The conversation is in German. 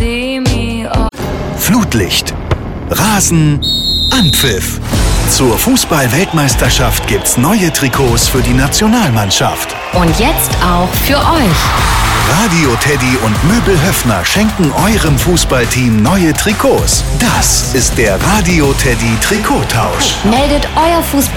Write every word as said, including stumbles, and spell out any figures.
see me. Oh. Flutlicht, Rasen, Anpfiff. Zur Fußball-Weltmeisterschaft gibt's neue Trikots für die Nationalmannschaft. Und jetzt auch für euch. Radio Teddy und Möbel Höffner schenken eurem Fußballteam neue Trikots. Das ist der Radio Teddy Trikottausch. Meldet euer Fußball